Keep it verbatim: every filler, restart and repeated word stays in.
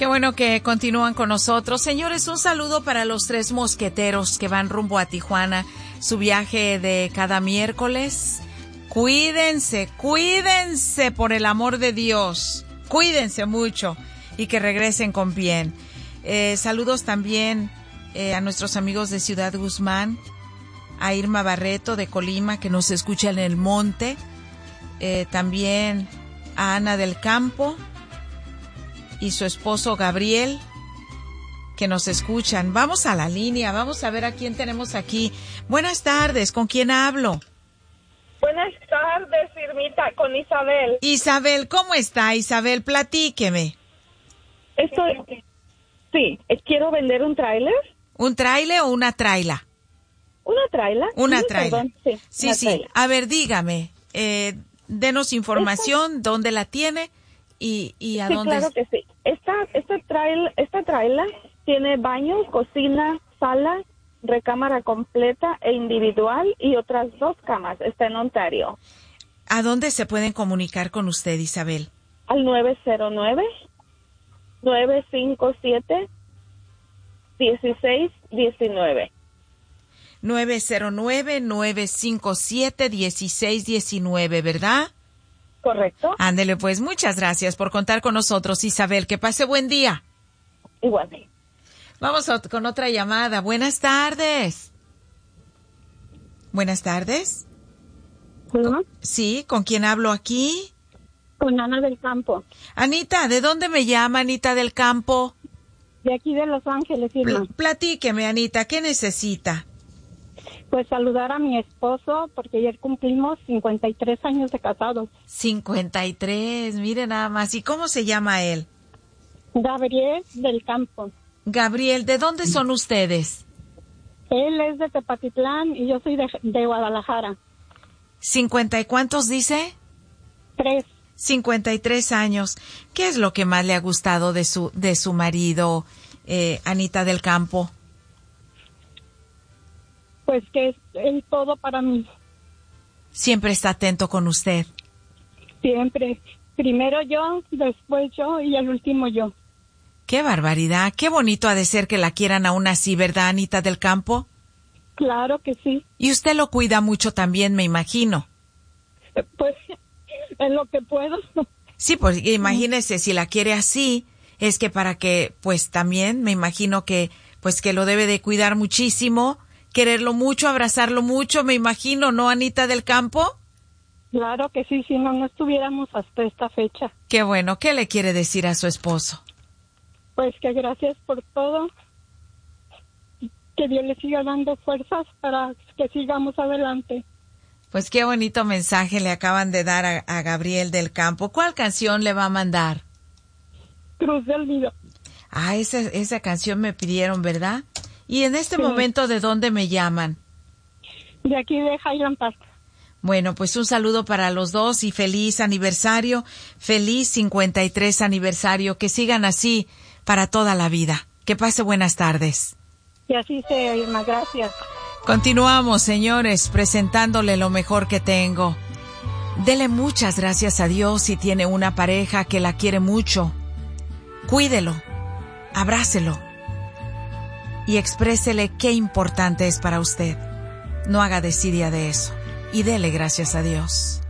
Qué bueno que continúan con nosotros. Señores, un saludo para los tres mosqueteros que van rumbo a Tijuana, su viaje de cada miércoles. Cuídense, cuídense por el amor de Dios. Cuídense mucho y que regresen con bien. Eh, saludos también eh, a nuestros amigos de Ciudad Guzmán, a Irma Barreto de Colima, que nos escucha en el monte. Eh, también a Ana del Campo y su esposo Gabriel, que nos escuchan. Vamos a la línea, vamos a ver a quién tenemos aquí. Buenas tardes, ¿con quién hablo? Buenas tardes, Irmita, con Isabel. Isabel, ¿cómo está, Isabel? Platíqueme. Estoy, sí, quiero vender un tráiler. ¿Un tráiler o una traila? ¿Una traila? Una sí, traila. Perdón, sí, sí, una sí. traila. A ver, dígame, eh, denos información, esta... dónde la tiene y, y a sí, dónde... claro que sí. Esta, esta, trail, esta traila tiene baño, cocina, sala, recámara completa e individual y otras dos camas. Está en Ontario. ¿A dónde se pueden comunicar con usted, Isabel? Al nueve cero nueve, nueve cinco siete, uno seis uno nueve. nueve cero nueve, nueve cinco siete, uno seis uno nueve, ¿verdad? Correcto. Ándele, pues, muchas gracias por contar con nosotros, Isabel. Que pase buen día. Igualmente. Vamos a, con otra llamada. Buenas tardes. Buenas tardes. ¿No? Sí, ¿con quién hablo aquí? Con Ana del Campo. Anita, ¿de dónde me llama Anita del Campo? De aquí de Los Ángeles, Irma. Pl- platíqueme, Anita, ¿qué necesita? Pues saludar a mi esposo, porque ayer cumplimos cincuenta y tres años de casados. cincuenta y tres, mire nada más. ¿Y cómo se llama él? Gabriel del Campo. Gabriel, ¿de dónde son ustedes? Él es de Tepatitlán y yo soy de, de Guadalajara. ¿Cincuenta y cuántos dice? Tres. cincuenta y tres años. ¿Qué es lo que más le ha gustado de su de su marido, eh, Anita del Campo? Pues que es el todo para mí. Siempre está atento con usted. Siempre. Primero yo, después yo y al último yo. ¡Qué barbaridad! ¡Qué bonito ha de ser que la quieran aún así, ¿verdad, Anita del Campo? Claro que sí. Y usted lo cuida mucho también, me imagino. Pues en lo que puedo. Sí, pues imagínese, si la quiere así, es que para que, pues también me imagino que, pues que lo debe de cuidar muchísimo, quererlo mucho, abrazarlo mucho, me imagino, ¿no, Anita del Campo? Claro que sí, si no, no estuviéramos hasta esta fecha. Qué bueno. ¿Qué le quiere decir a su esposo? Pues que gracias por todo, que Dios le siga dando fuerzas para que sigamos adelante. Pues qué bonito mensaje le acaban de dar a, a Gabriel del Campo. ¿Cuál canción le va a mandar? Cruz del Vido. Ah, esa, esa canción me pidieron, ¿verdad? Y en este Sí. momento, ¿de dónde me llaman? De aquí de Highland Park. Bueno, pues un saludo para los dos y feliz aniversario, feliz cincuenta y tres aniversario, que sigan así para toda la vida. Que pase buenas tardes. Y así sea, Irma, gracias. Continuamos, señores, presentándole lo mejor que tengo. Dele muchas gracias a Dios si tiene una pareja que la quiere mucho. Cuídelo, abrácelo y exprésele qué importante es para usted. No haga desidia de eso y dele gracias a Dios.